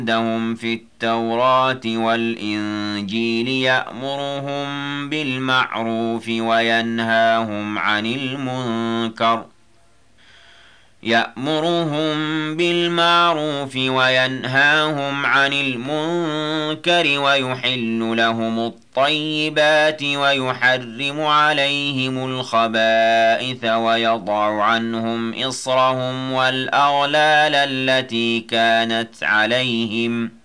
عندهم في التوراة والإنجيل يأمرهم عن المنكر ويحل لهم الطيبات ويحرم عليهم الخبائث ويضع عنهم إصرهم والأغلال التي كانت عليهم